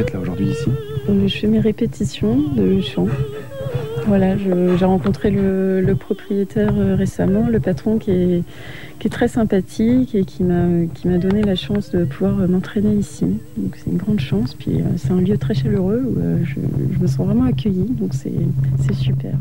faites là aujourd'hui ici? Je fais mes répétitions de chant. Voilà, j'ai rencontré le propriétaire récemment, le patron qui est très sympathique et qui m'a donné la chance de pouvoir m'entraîner ici. Donc c'est une grande chance, puis c'est un lieu très chaleureux où je me sens vraiment accueillie, donc c'est super.